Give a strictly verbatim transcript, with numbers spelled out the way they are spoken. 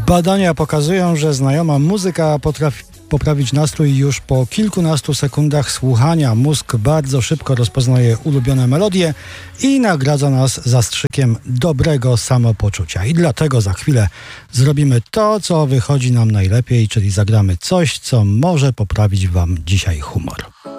Badania pokazują, że znajoma muzyka potrafi poprawić nastrój już po kilkunastu sekundach słuchania. Mózg bardzo szybko rozpoznaje ulubione melodie i nagradza nas zastrzykiem dobrego samopoczucia. I dlatego za chwilę zrobimy to, co wychodzi nam najlepiej, czyli zagramy coś, co może poprawić wam dzisiaj humor.